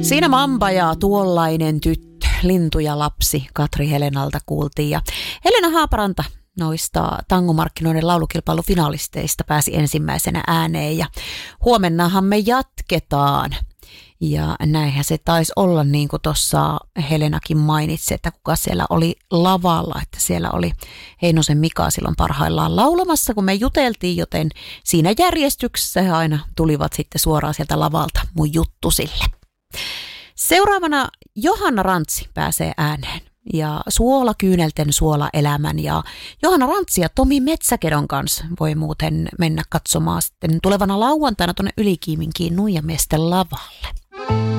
Siinä Mamba ja Tuollainen tyttö, Lintu ja lapsi Katri Helenalta kuultiin. Ja Helena Haaparanta noista tangomarkkinoiden laulukilpailufinalisteista pääsi ensimmäisenä ääneen. Ja huomennahan me jatketaan. Ja näinhän se taisi olla, niin kuin tuossa Helenakin mainitsi, että kuka siellä oli lavalla, että siellä oli Heinosen Mika silloin parhaillaan laulamassa, kun me juteltiin, joten siinä järjestyksessä he aina tulivat sitten suoraan sieltä lavalta mun juttusille. Seuraavana Johanna Rantsi pääsee ääneen ja Suolakyynelten suolaelämän ja Johanna Rantsi ja Tomi Metsäkedon kanssa voi muuten mennä katsomaan sitten tulevana lauantaina tuonne Ylikiiminkiin Nuijamiesten lavalle.